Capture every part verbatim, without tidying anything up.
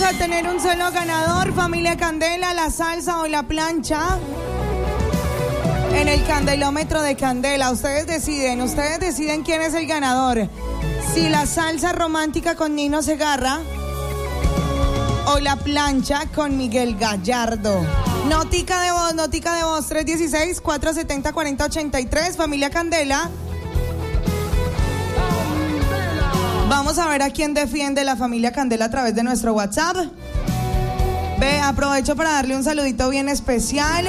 a tener un solo ganador, familia Candela, la salsa o la plancha. En el candelómetro de Candela, ustedes deciden, ustedes deciden quién es el ganador. Si la salsa romántica con Nino Segarra o la plancha con Miguel Gallardo. Notica de voz, notica de voz, tres uno seis, cuatro siete cero, cuatro cero ocho tres, familia Candela. Vamos a ver a quién defiende la familia Candela a través de nuestro WhatsApp. Ve, aprovecho para darle un saludito bien especial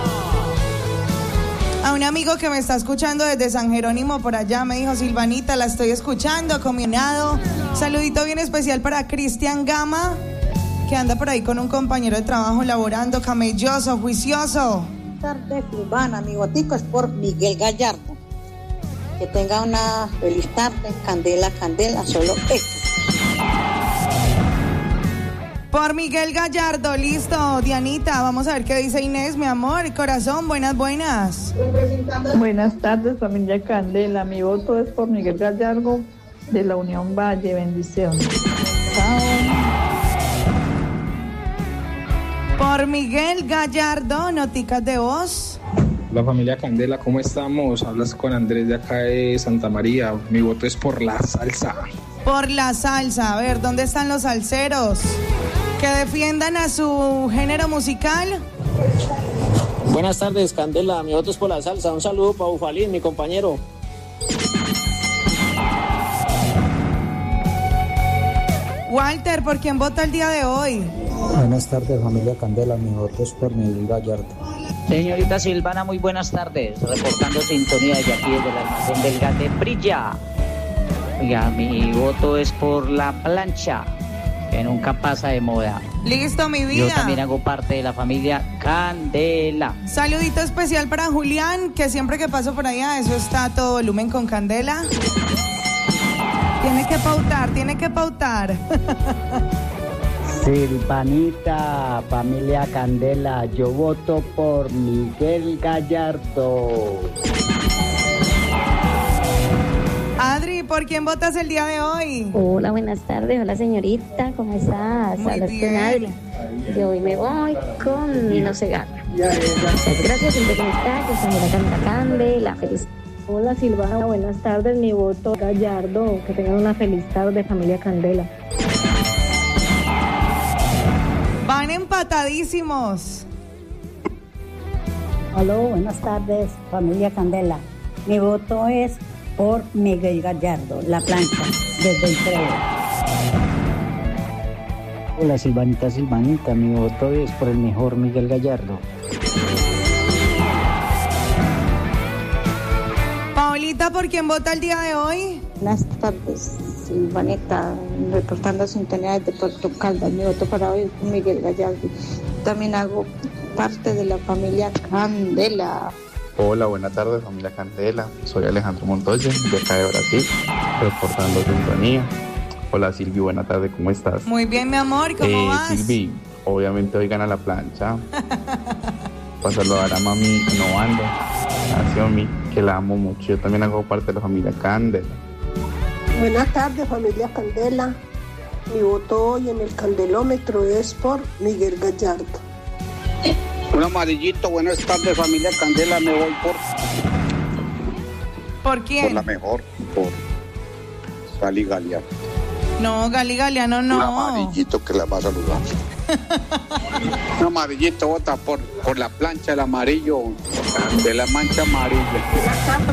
a un amigo que me está escuchando desde San Jerónimo por allá. Me dijo: Silvanita, la estoy escuchando, combinado. Saludito bien especial para Cristian Gama, que anda por ahí con un compañero de trabajo laborando, camelloso, juicioso. Buenas tardes, Silvana. Mi votico es por Miguel Gallardo. Que tenga una feliz tarde. Candela, Candela, solo esto. Por Miguel Gallardo, listo. Dianita, vamos a ver qué dice Inés, mi amor, corazón, buenas, buenas. Buenas tardes, familia Candela. Mi voto es por Miguel Gallardo de la Unión Valle. Bendiciones. Chao. Por Miguel Gallardo, noticas de voz. La familia Candela, ¿cómo estamos? Hablas con Andrés de acá de Santa María. Mi voto es por la salsa. Por la salsa. A ver, ¿dónde están los salseros que defiendan a su género musical? Buenas tardes, Candela. Mi voto es por la salsa. Un saludo para Bufalín, mi compañero. Walter, ¿por quién vota el día de hoy? Buenas tardes, familia Candela. Mi voto es por Miguel Gallardo. Señorita Silvana, muy buenas tardes. Reportando sintonía desde aquí, desde el almacén del Gate Brilla. Oiga, mi voto es por la plancha, que nunca pasa de moda. Listo, mi vida. Yo también hago parte de la familia Candela. Saludito especial para Julián, que siempre que paso por allá, eso está a todo volumen con Candela. Tiene que pautar, tiene que pautar. Silvanita, familia Candela, yo voto por Miguel Gallardo. Adri, ¿por quién votas el día de hoy? Hola, buenas tardes. Hola, señorita, ¿cómo estás? Muy Hablas bien. con Adri. Yo hoy me voy con Nino Segarra. Muchas gracias, siempre que me está, que familia Candela Candela, feliz. Hola, Silvana, buenas tardes. Mi voto Gallardo. Que tengan una feliz tarde, familia Candela. Van empatadísimos. Hola, buenas tardes, familia Candela. Mi voto es por Miguel Gallardo, la plancha, desde el Treo. Hola, Silvanita, Silvanita, mi voto es por el mejor Miguel Gallardo. Paulita, ¿por quién vota el día de hoy? Buenas tardes, Silvanita, reportando sintonía desde Puerto Caldas. Mi voto para hoy es por Miguel Gallardo. También hago parte de la familia Candela. Hola, buenas tardes, familia Candela. Soy Alejandro Montoya, de acá de Brasil, reportando sintonía. Hola, Silvi, buena tarde, ¿cómo estás? Muy bien, mi amor, ¿cómo eh, vas? Silvi, obviamente hoy gana la plancha. Para saludar a mami Novando, a Xiomi, que la amo mucho. Yo también hago parte de la familia Candela. Buenas tardes, familia Candela. Mi voto hoy en el candelómetro es por Miguel Gallardo. Un amarillito, buenas tardes, familia Candela, me voy por... ¿Por quién? Por la mejor, por Gali Galeano. No, Gali Galeano no. Un amarillito que la va a saludar. Un amarillito, vota por, por la plancha, el amarillo, de la mancha amarilla.